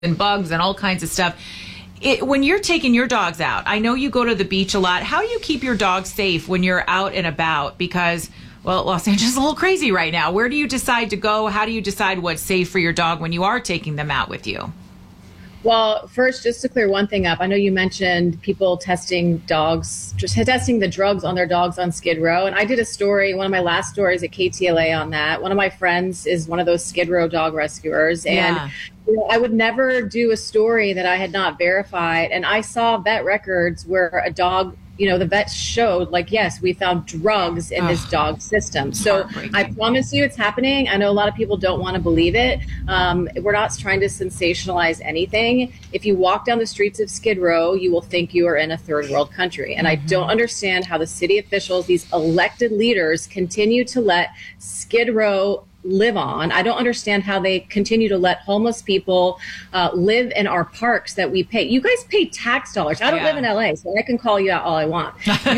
and bugs and all kinds of stuff. When you're taking your dogs out, I know you go to the beach a lot. How do you keep your dog safe when you're out and about? Because, well, Los Angeles is a little crazy right now. Where do you decide to go? How do you decide what's safe for your dog when you are taking them out with you? Well, first, just to clear one thing up, I know you mentioned people testing dogs, just testing the drugs on their dogs on Skid Row. And I did a story, one of my last stories at KTLA on that. One of my friends is one of those Skid Row dog rescuers. And I would never do a story that I had not verified. And I saw vet records where a dog, the vet showed, like, yes, we found drugs in this dog system. So I promise you it's happening. I know a lot of people don't want to believe it. We're not trying to sensationalize anything. If you walk down the streets of Skid Row, you will think you are in a third world country. And I don't understand how the city officials, these elected leaders, continue to let Skid Row live on. I don't understand how they continue to let homeless people live in our parks that we pay. You guys pay tax dollars. I don't live in LA, so I can call you out all I want.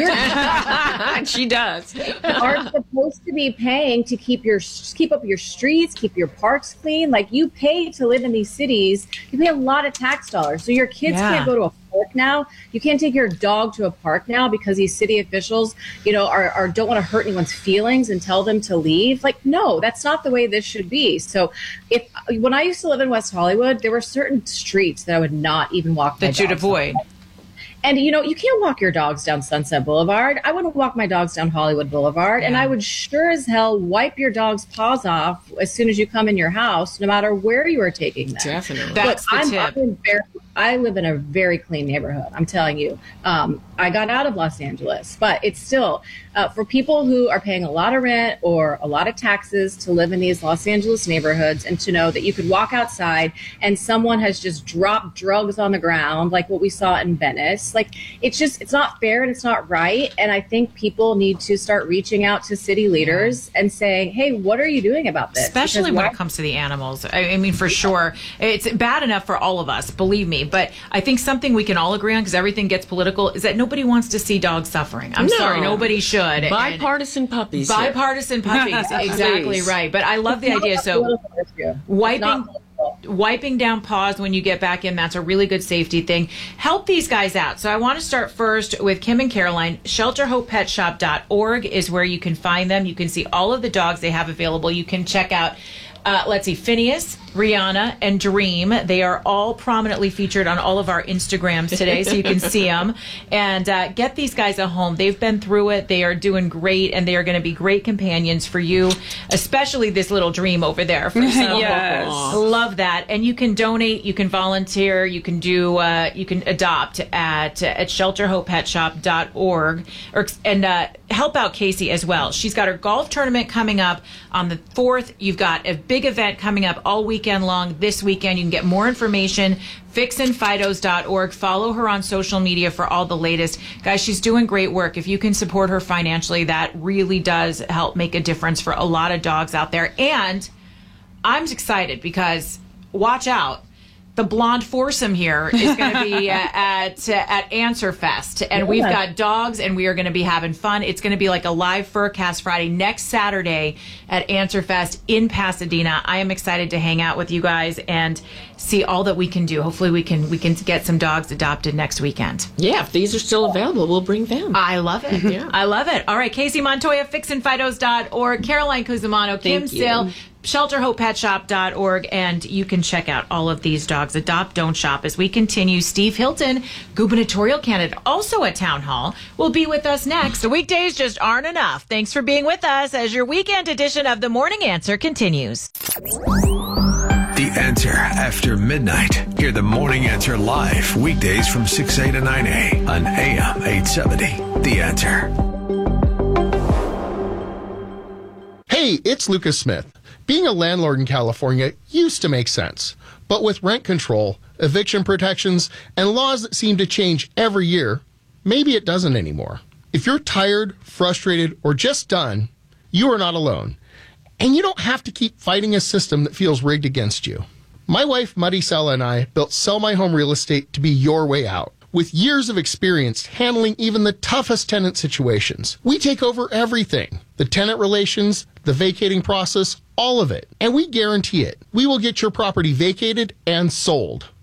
She does. Are supposed to be paying to keep up your streets, keep your parks clean. Like, you pay to live in these cities. You pay a lot of tax dollars. So your kids can't go to a park now. You can't take your dog to a park now because these city officials, are don't want to hurt anyone's feelings and tell them to leave. Like, no, that's not the way this should be. So when I used to live in West Hollywood, there were certain streets that I would not even walk that you'd avoid. And, you can't walk your dogs down Sunset Boulevard. I wouldn't walk my dogs down Hollywood Boulevard. Yeah. And I would sure as hell wipe your dog's paws off as soon as you come in your house, no matter where you are taking them. Definitely. That's the tip. I live in a very clean neighborhood. I'm telling you. I got out of Los Angeles, but it's still for people who are paying a lot of rent or a lot of taxes to live in these Los Angeles neighborhoods, and to know that you could walk outside and someone has just dropped drugs on the ground, like what we saw in Venice. Like, it's not fair and it's not right. And I think people need to start reaching out to city leaders and saying, hey, what are you doing about this? Especially when it comes to the animals. I mean, for sure, it's bad enough for all of us, believe me. But I think something we can all agree on, because everything gets political, is that nobody wants to see dogs suffering. I'm sorry, nobody should. Bipartisan puppies. Bipartisan puppies, exactly right. But I love the idea. So wiping down paws when you get back in, that's a really good safety thing. Help these guys out. So I want to start first with Kim and Caroline. ShelterHopePetShop.org is where you can find them. You can see all of the dogs they have available. You can check out Phineas, Rihanna, and Dream. They are all prominently featured on all of our Instagrams today, so you can see them. And get these guys a home. They've been through it. They are doing great, and they are going to be great companions for you, especially this little Dream over there. Yes. Love that. And you can donate, you can volunteer, you can do, you can adopt at ShelterHopePetShop.org, and help out Casey as well. She's got her golf tournament coming up on the 4th. You've got a big event coming up all weekend long this weekend. You can get more information, fixinfidos.org. Follow her on social media for all the latest. Guys, she's doing great work. If you can support her financially, that really does help make a difference for a lot of dogs out there. And I'm excited because, watch out, the blonde foursome here is going to be at Answer Fest, and we've got dogs, and we are going to be having fun. It's going to be like a live Furcast Friday next Saturday at Answer Fest in Pasadena. I am excited to hang out with you guys and see all that we can do. Hopefully, we can get some dogs adopted next weekend. Yeah, if these are still available, we'll bring them. I love it. Yeah. I love it. All right, Casey Montoya, fixinfidos.org, Caroline Cusimano, Kim Sale, ShelterHopePetShop.org, and you can check out all of these dogs. Adopt, don't shop. As we continue, Steve Hilton, gubernatorial candidate, also at Town Hall, will be with us next. The weekdays just aren't enough. Thanks for being with us as your weekend edition of The Morning Answer continues. The Answer after midnight. Hear The Morning Answer live weekdays from 6A to 9A on AM 870. The Answer. Hey, it's Lucas Smith. Being a landlord in California used to make sense, but with rent control, eviction protections, and laws that seem to change every year, maybe it doesn't anymore. If you're tired, frustrated, or just done, you are not alone. And you don't have to keep fighting a system that feels rigged against you. My wife, Muddy Sella, and I built Sell My Home Real Estate to be your way out. With years of experience handling even the toughest tenant situations, we take over everything. The tenant relations, the vacating process, all of it. And we guarantee it. We will get your property vacated and sold.